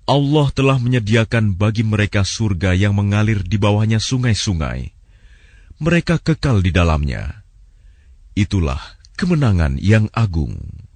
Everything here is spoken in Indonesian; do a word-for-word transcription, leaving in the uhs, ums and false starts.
Allah telah menyediakan bagi mereka surga yang mengalir di bawahnya sungai-sungai. Mereka kekal di dalamnya. Itulah kemenangan yang agung.